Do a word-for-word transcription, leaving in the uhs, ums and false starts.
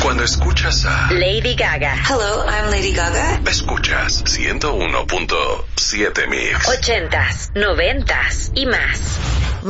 Cuando escuchas a Lady Gaga. Hello, I'm Lady Gaga. Escuchas ciento uno punto siete Mix. Ochentas, noventas y más.